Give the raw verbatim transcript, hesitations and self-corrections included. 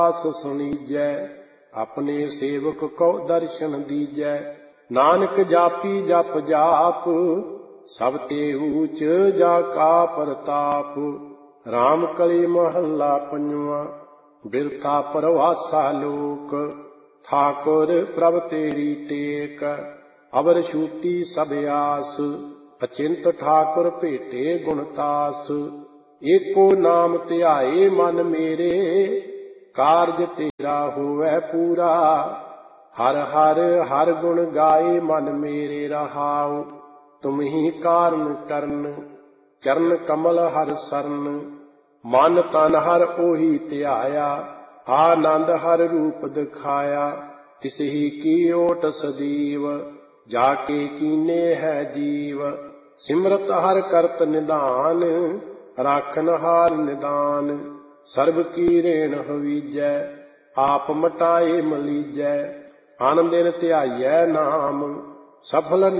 दास सुनीजै, अपने सेवक को दर्शन दीजै। नानक जापी जप जाप, सब ते ऊच जाका प्रताप। राम कली महला पंजवा, बिरथा परवासा लोक। ठाकुर प्रभ तेरी टेक, अवर छूटी सब आस। अचिंत ठाकुर भेटे गुणतास, एको नाम ध्याए मन मेरे। कारज तेरा होवै पूरा, हर हर हर गुण गाए मन मेरे रहाउ। तुम ही कारण करन, चरण कमल हर सरन। मन तन हर ओही ध्याया, आनंद हर रूप दिखाया। तिसही की ओट सदीव, जाके कीने है जीव। सिमरत हर करत निधान, राखन हार निदान। सर्ब की रेण हवीजै, आप मटाए मलीजै। अन दिन ध्याइयै नाम, सफल